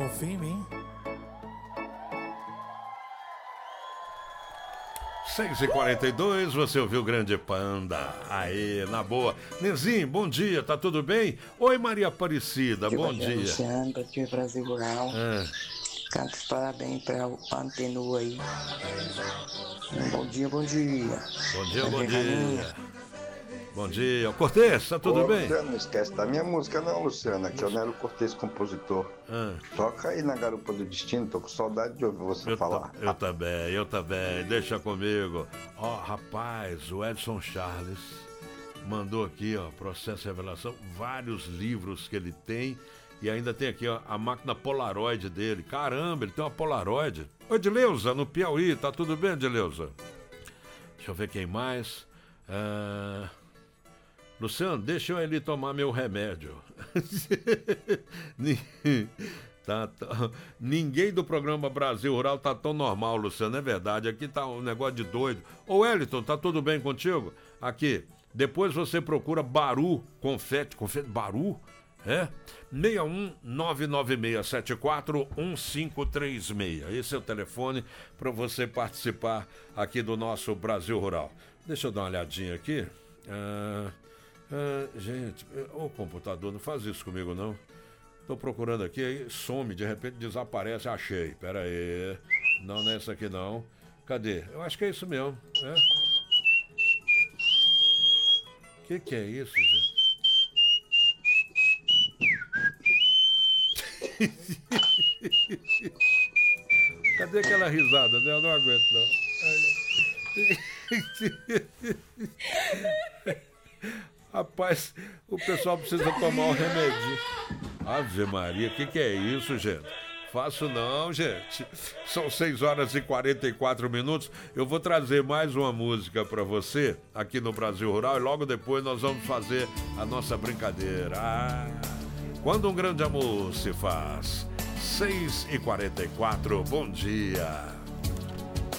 confia em mim. 6h42, você ouviu o Grande Panda. Aê, na boa. Nenzinho, bom dia, tá tudo bem? Oi, Maria Aparecida, bom dia. Luciano, para o Brasil Rural. Canto os parabéns para o Antenu aí. Bom dia, bom dia. Bom dia, bom dia. Bom dia. Cortez, tá tudo bem? Luciano, não esquece da minha música não, Luciano. Aqui é o Nero Cortez, compositor. Toca aí na Garupa do Destino, tô com saudade de ouvir você falar. Eu também. Deixa comigo. Ó, rapaz, o Edson Charles mandou aqui, ó, Processo e Revelação, vários livros que ele tem. E ainda tem aqui, ó, a máquina Polaroid dele. Caramba, ele tem uma Polaroid. Ô, Edileuza, no Piauí, tá tudo bem, Edileuza? Deixa eu ver quem mais. Luciano, deixa eu ali tomar meu remédio. Ninguém do programa Brasil Rural tá tão normal, Luciano, é verdade. Aqui tá um negócio de doido. Ô, Wellington, tá tudo bem contigo? Aqui, depois você procura Baru, confete Baru, 61996741536. Esse é o telefone para você participar aqui do nosso Brasil Rural. Deixa eu dar uma olhadinha aqui. Gente, o computador não faz isso comigo não. Tô procurando aqui, aí some, de repente desaparece. Achei, pera aí. Não é essa aqui não. Cadê? Eu acho que é isso mesmo. Que é isso, gente? Cadê aquela risada? Eu não aguento não. Rapaz, o pessoal precisa tomar um remédio. Ave Maria, o que é isso, gente? Faço não, gente. São 6h44. Eu vou trazer mais uma música para você aqui no Brasil Rural e logo depois nós vamos fazer a nossa brincadeira. Quando um grande amor se faz. 6h44, bom dia.